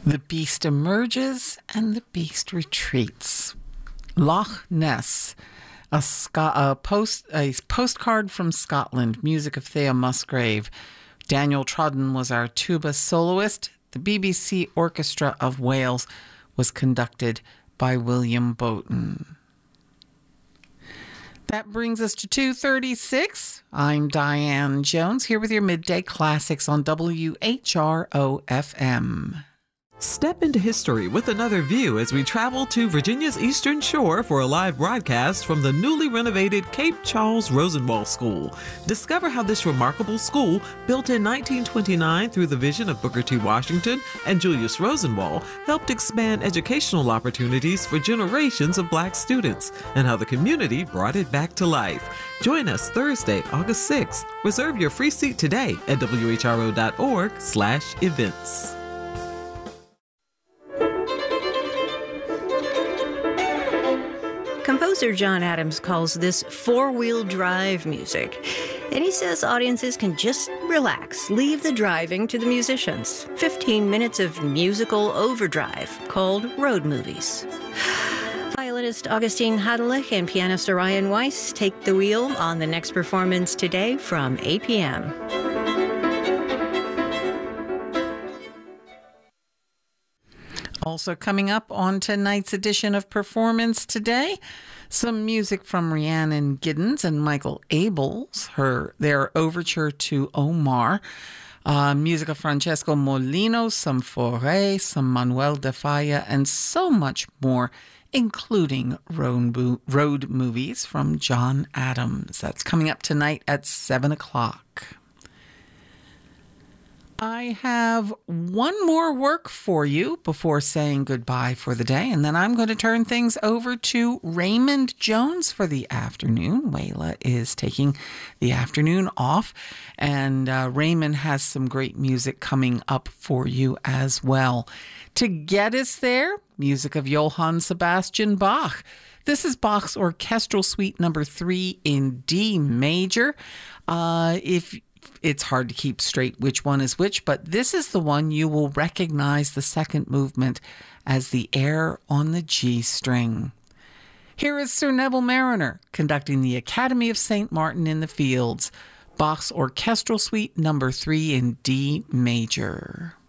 The beast emerges and the beast retreats. Loch Ness, a postcard from Scotland, music of Thea Musgrave. Daniel Trodden was our tuba soloist. The BBC Orchestra of Wales was conducted by William Boughton. That brings us to 2:36. I'm Diane Jones, here with your Midday Classics on WHRO-FM. Step into history with another view as we travel to Virginia's Eastern Shore for a live broadcast from the newly renovated Cape Charles Rosenwald School. Discover how this remarkable school, built in 1929 through the vision of Booker T. Washington and Julius Rosenwald, helped expand educational opportunities for generations of Black students, and how the community brought it back to life. Join us Thursday, August 6th. Reserve your free seat today at whro.org/events. Composer John Adams calls this four-wheel drive music, and he says audiences can just relax, leave the driving to the musicians. 15 minutes of musical overdrive called road movies. Violinist Augustine Hadelich and pianist Orion Weiss take the wheel on the next performance today from 8 p.m. Also coming up on tonight's edition of Performance Today, some music from Rhiannon Giddens and Michael Abels, their overture to Omar. Music of Francesco Molino, some Fauré, some Manuel de Falla, and so much more, including road movies from John Adams. That's coming up tonight at 7 o'clock. I have one more work for you before saying goodbye for the day, and then I'm going to turn things over to Raymond Jones for the afternoon. Wayla is taking the afternoon off, and Raymond has some great music coming up for you as well. To get us there, music of Johann Sebastian Bach. This is Bach's Orchestral Suite number 3 in D major. It's hard to keep straight which one is which, but this is the one you will recognize the second movement as the air on the G string. Here is Sir Neville Marriner conducting the Academy of St. Martin in the Fields, Bach's Orchestral Suite number 3 in D major.